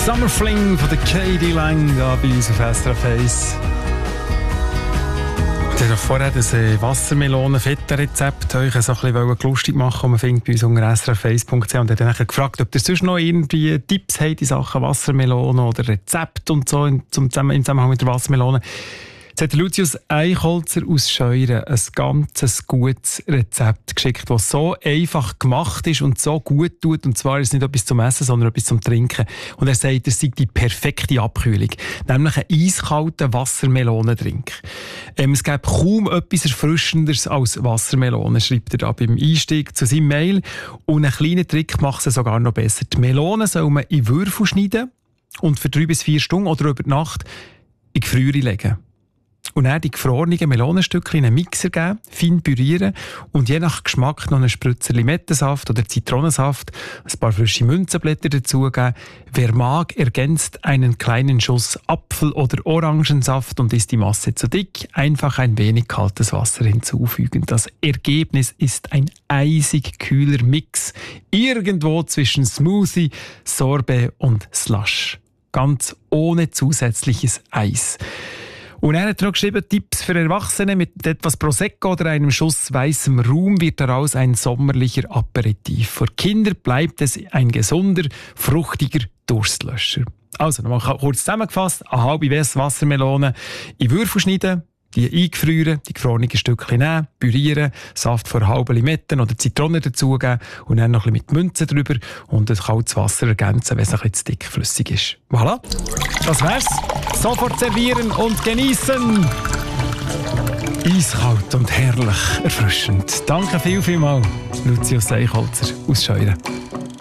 Summer Fling von der K.D. Lang bei uns auf SRF 1. Ich wollte vorher das Wassermelonen-Feta-Rezept euch so ein bisschen lustig machen, und man findet bei uns unter srf1.ch, und dann gefragt, ob ihr sonst noch irgendwie Tipps habt in Sachen Wassermelonen oder Rezepte und so im Zusammenhang mit der Wassermelone. Jetzt hat Lucius Eichholzer aus Scheuren ein ganz gutes Rezept geschickt, das so einfach gemacht ist und so gut tut. Und zwar ist es nicht etwas zum Essen, sondern etwas zum Trinken. Und er sagt, es sei die perfekte Abkühlung. Nämlich ein eiskalter Wassermelonendrink. Es gibt kaum etwas Erfrischenderes als Wassermelone, schreibt er da beim Einstieg zu seinem Mail. Und ein kleiner Trick macht es sogar noch besser. Die Melonen soll man in Würfel schneiden und für 3 bis 4 Stunden oder über die Nacht in die Gefriere legen. Und dann die gefrorenen Melonenstückchen in einen Mixer geben, fein pürieren und je nach Geschmack noch einen Spritzer Limettensaft oder Zitronensaft, ein paar frische Münzenblätter dazugeben. Wer mag, ergänzt einen kleinen Schuss Apfel- oder Orangensaft, und ist die Masse zu dick, einfach ein wenig kaltes Wasser hinzufügen. Das Ergebnis ist ein eisig kühler Mix, irgendwo zwischen Smoothie, Sorbet und Slush. Ganz ohne zusätzliches Eis. Und er hat noch geschrieben, Tipps für Erwachsene: mit etwas Prosecco oder einem Schuss weißem Rum wird daraus ein sommerlicher Aperitif. Für Kinder bleibt es ein gesunder, fruchtiger Durstlöscher. Also, nochmal kurz zusammengefasst: eine halbe Wassermelone in Würfel schneiden, die eingefrieren, die gefrorenen Stückchen nehmen, pürieren, Saft von halben Limetten oder Zitronen dazugeben und dann noch ein bisschen mit Münzen drüber und das kaltes Wasser ergänzen, wenn es ein bisschen zu dickflüssig ist. Voilà, das wär's. Sofort servieren und genießen. Eiskalt und herrlich erfrischend. Danke vielmals, Lucius Eichholzer aus Scheuren.